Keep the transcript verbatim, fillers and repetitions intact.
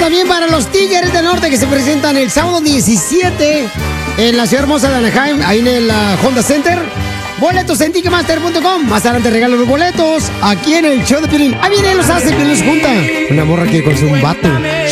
también para los Tigres del Norte que se presentan el sábado diecisiete en la ciudad hermosa de Anaheim, ahí en el uh, Honda Center. Boletos en ticketmaster punto com. Más adelante regalo los boletos aquí en el show de Piolín. Ah, vienen los hace Piolín se junta. Una morra que con un vato.